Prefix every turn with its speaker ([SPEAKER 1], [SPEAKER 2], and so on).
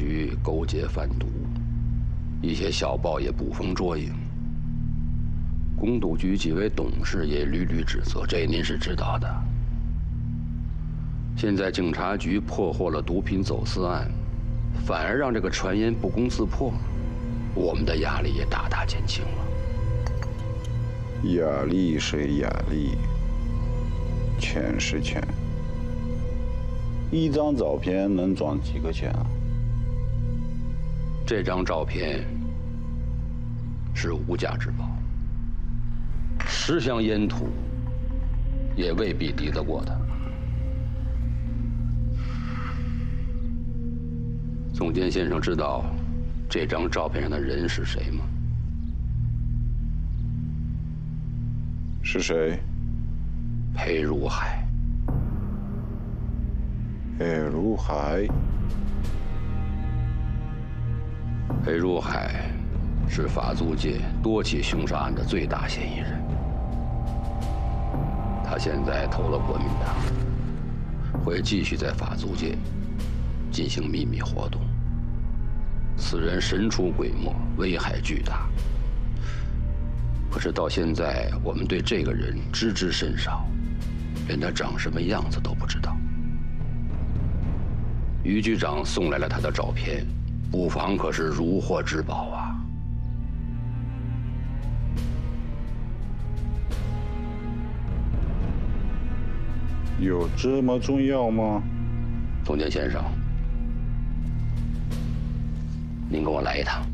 [SPEAKER 1] 局勾结贩毒，一些小报也捕风捉影。公督局几位董事也屡屡指责，这您是知道的。现在警察局破获了毒品走私案，反而让这个传言不攻自破，我们的压力也大大减轻了。
[SPEAKER 2] 压力是压力，钱是钱。一张照片能赚几个钱啊？
[SPEAKER 1] 这张照片是无价之宝，10箱烟土也未必敌得过它。总监先生知道这张照片上的人是谁吗？
[SPEAKER 2] 是谁？
[SPEAKER 1] 裴如海。
[SPEAKER 2] 裴如海。
[SPEAKER 1] 裴如海是法租界多起凶杀案的最大嫌疑人。他现在投了国民党，会继续在法租界进行秘密活动。此人神出鬼没，危害巨大。可是到现在，我们对这个人知之甚少，连他长什么样子都不知道。于局长送来了他的照片，不妨可是如获至宝啊！
[SPEAKER 2] 有这么重要吗？
[SPEAKER 1] 总监先生，您跟我来一趟。